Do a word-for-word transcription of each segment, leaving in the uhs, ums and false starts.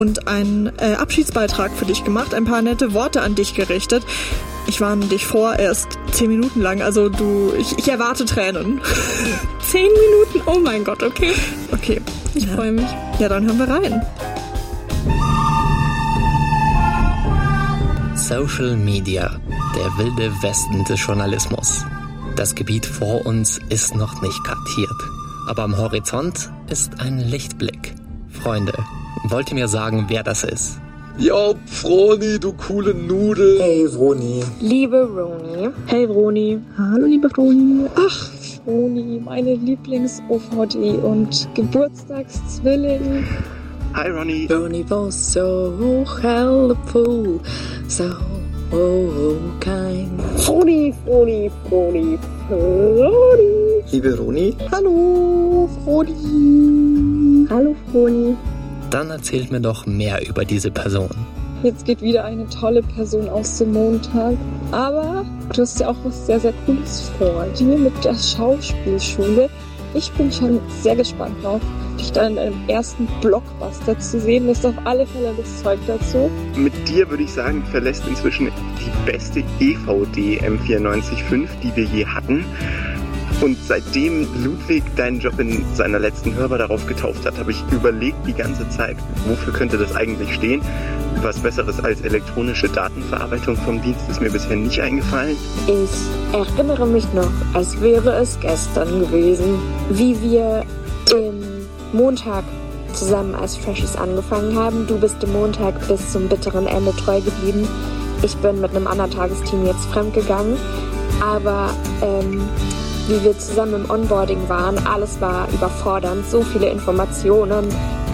und einen äh, Abschiedsbeitrag für dich gemacht, ein paar nette Worte an dich gerichtet. Ich warne dich vor, erst zehn Minuten lang, also du, ich, ich erwarte Tränen. Zehn Minuten? Oh mein Gott, okay. Okay. Ich ja. freue mich. Ja, dann hören wir rein. Social Media, der wilde Westen des Journalismus. Das Gebiet vor uns ist noch nicht kartiert, aber am Horizont ist ein Lichtblick. Freunde, wollt ihr mir sagen, wer das ist? Yo, Froni, du coole Nudel. Hey, Froni. Liebe Roni. Hey, Vroni. Hallo, liebe Froni. Ach, Froni, meine Lieblings-O V D und Geburtstagszwilling. Hi, Ronny. Froni was so helpful, so kind. Froni, Froni, Froni, Froni. Liebe Roni. Hallo, Froni. Hallo, Froni. Dann erzählt mir doch mehr über diese Person. Jetzt geht wieder eine tolle Person aus dem Montag. Aber du hast ja auch was sehr, sehr Cooles vor. Die mit der Schauspielschule. Ich bin schon sehr gespannt drauf, dich dann in deinem ersten Blockbuster zu sehen. Du hast auf alle Fälle das Zeug dazu. Mit dir würde ich sagen, verlässt inzwischen die beste E V D M vierundneunzig Komma fünf, die wir je hatten. Und seitdem Ludwig deinen Job in seiner letzten Hörbar darauf getauft hat, habe ich überlegt die ganze Zeit, wofür könnte das eigentlich stehen? Was Besseres als elektronische Datenverarbeitung vom Dienst ist mir bisher nicht eingefallen. Ich erinnere mich noch, als wäre es gestern gewesen, wie wir im Montag zusammen als Freshies angefangen haben. Du bist im Montag bis zum bitteren Ende treu geblieben. Ich bin mit einem anderen Tagesteam jetzt fremdgegangen. Aber ähm, wie wir zusammen im Onboarding waren, alles war überfordernd, so viele Informationen.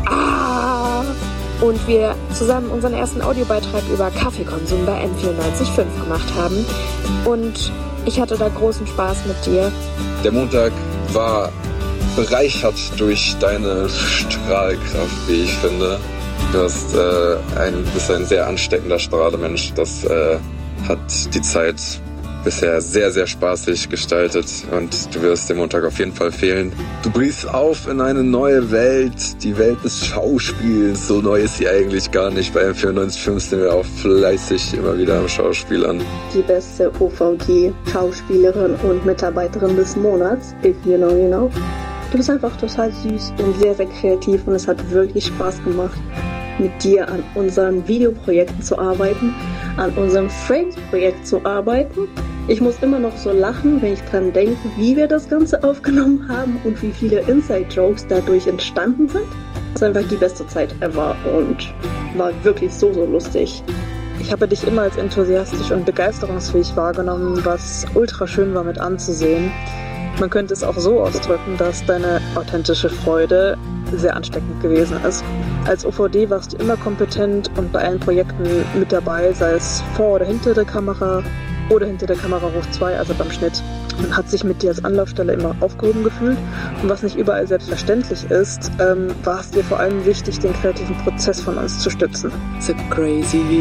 Ah! Und wir zusammen unseren ersten Audiobeitrag über Kaffeekonsum bei M vierundneunzig Komma fünf gemacht haben. Und ich hatte da großen Spaß mit dir. Der Montag war bereichert durch deine Strahlkraft, wie ich finde. Du hast, äh, ein, bist ein sehr ansteckender Strahlemensch. Das äh, hat die Zeit bisher sehr, sehr spaßig gestaltet und du wirst den Montag auf jeden Fall fehlen. Du brichst auf in eine neue Welt, die Welt des Schauspiels. So neu ist sie eigentlich gar nicht. Bei M vierundneunzig Komma fünf sind wir auch fleißig immer wieder am Schauspielern. Die beste O V G-Schauspielerin und Mitarbeiterin des Monats, if you know, you know. Du bist einfach total süß und sehr, sehr kreativ und es hat wirklich Spaß gemacht, mit dir an unseren Videoprojekten zu arbeiten, an unserem Frames-Projekt zu arbeiten. Ich muss immer noch so lachen, wenn ich dran denke, wie wir das Ganze aufgenommen haben und wie viele Inside-Jokes dadurch entstanden sind. Das ist einfach die beste Zeit ever und war wirklich so, so lustig. Ich habe dich immer als enthusiastisch und begeisterungsfähig wahrgenommen, was ultra schön war mit anzusehen. Man könnte es auch so ausdrücken, dass deine authentische Freude sehr ansteckend gewesen ist. Als O V D warst du immer kompetent und bei allen Projekten mit dabei, sei es vor oder hinter der Kamera oder hinter der Kamera hoch zwei, also beim Schnitt. Man hat sich mit dir als Anlaufstelle immer aufgehoben gefühlt. Und was nicht überall selbstverständlich ist, ähm, war es dir vor allem wichtig, den kreativen Prozess von uns zu stützen. So crazy.